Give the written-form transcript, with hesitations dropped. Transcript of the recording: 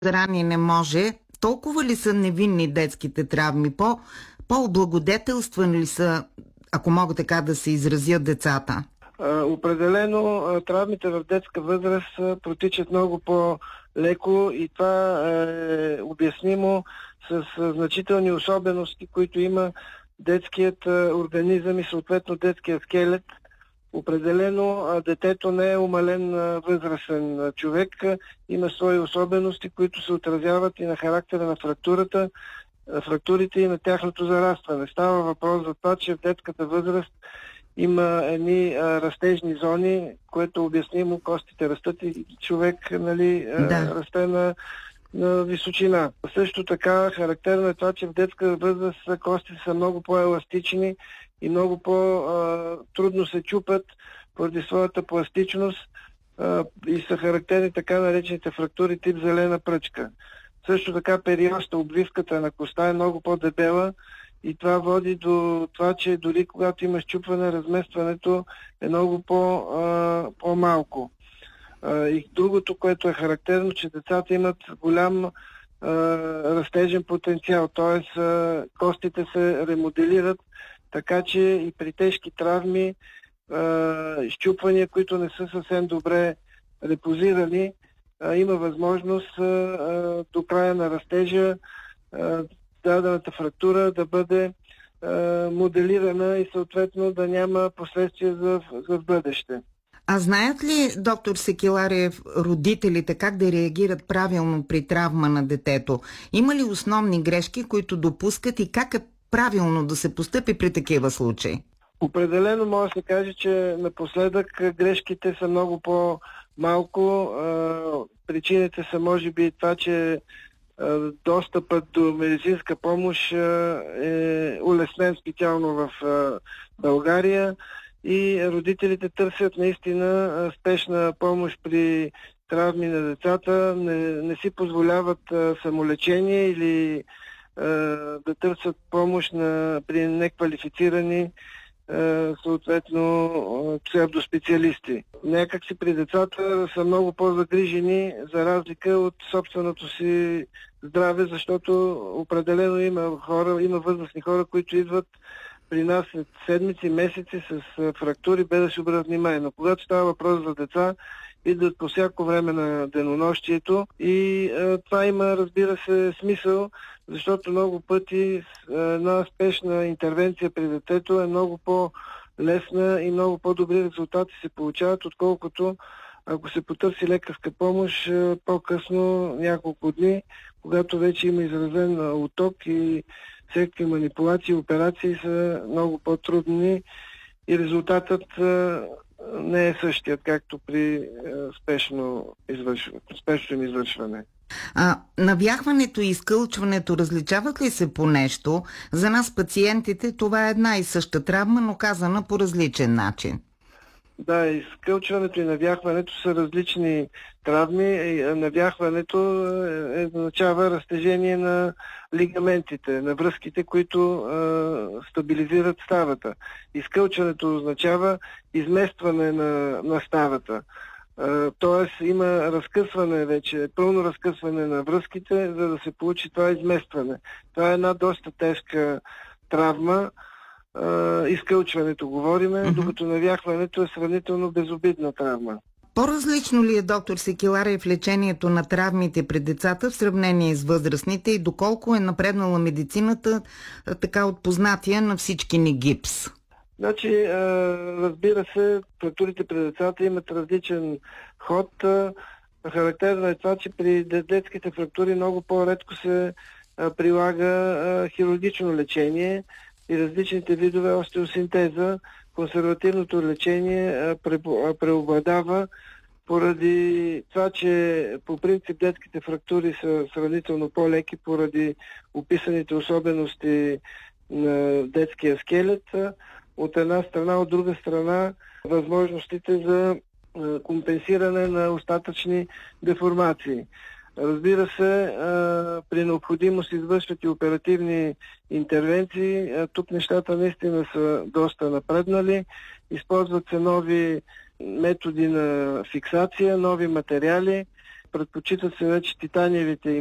рани не може. Толкова ли са невинни детските травми? По-облагодетелствани ли са, ако мога така да се изразят, децата? Определено травмите в детска възраст протичат много по-леко и това е обяснимо с значителни особености, които има детският организъм и съответно детският скелет. Определено детето не е умален възрастен човек, има свои особености, които се отразяват и на характера на фрактурите и на тяхното зарастване. Става въпрос за това, че в детската възраст има едни растежни зони, което е обяснимо, костите растат и човек расте на височина. Също така характерно е това, че в детска възраст костите са много по-еластични и много по-трудно се чупат поради своята пластичност и са характерни така наречените фрактури тип зелена пръчка. Също така периоста, обвивката на коста е много по-дебела и това води до това, че дори когато има счупване, разместването е много по-малко. И другото, което е характерно, че децата имат голям растежен потенциал, т.е. костите се ремоделират, така че и при тежки травми, счупвания, които не са съвсем добре репозирани, има възможност до края на растежа дадената фрактура да бъде моделирана и съответно да няма последствия за бъдеще. А знаят ли, доктор Секеларев, родителите как да реагират правилно при травма на детето? Има ли основни грешки, които допускат и как е правилно да се постъпи при такива случаи? Определено може да се каже, че напоследък грешките са много по-малко. Причините са може би това, че достъпът до медицинска помощ е улеснен специално в България и родителите търсят наистина спешна помощ при травми на децата, не си позволяват самолечение или да търсят помощ при неквалифицирани съответно псевдоспециалисти. Някак си при децата са много по-загрижени за разлика от собственото си здраве, защото определено има възрастни хора, които идват при нас след седмици, месеци с фрактури, без да се обърнат внимание. Но когато става въпрос за деца, идват по всяко време на денонощието и това има, разбира се, смисъл, защото много пъти една спешна интервенция при детето е много по-лесна и много по-добри резултати се получават, отколкото ако се потърси лекарска помощ по-късно, няколко дни, когато вече има изразен отток и всеки манипулации, операции са много по-трудни и резултатът не е същият, както при спешно им извършване. Навяхването и изкълчването различават ли се по нещо? За нас, пациентите, това е една и съща травма, но казана по различен начин. Да, изкълчването и навяхването са различни травми. Навяхването означава разтежение на лигаментите, на връзките, които стабилизират ставата. Изкълчването означава изместване на ставата. Тоест има разкъсване вече, пълно разкъсване на връзките, за да се получи това изместване. Това е една доста тежка травма. Изкълчването говориме, докато навяхването е сравнително безобидна травма. По-различно ли е, доктор Секеларев, лечението на травмите при децата в сравнение с възрастните и доколко е напреднала медицината, така от познатия на всички ни гипс? Значи, разбира се, фрактурите при децата имат различен ход. Характерно е това, че при детските фрактури много по-редко се прилага хирургично лечение и различните видове остеосинтеза. Консервативното лечение преобладава поради това, че по принцип детските фрактури са сравнително по-леки поради описаните особености на детския скелет. От една страна, от друга страна възможностите за компенсиране на остатъчни деформации. Разбира се, при необходимост извършват и оперативни интервенции. Тук нещата наистина са доста напреднали. Използват се нови методи на фиксация, нови материали. предпочитат се вече титаниевите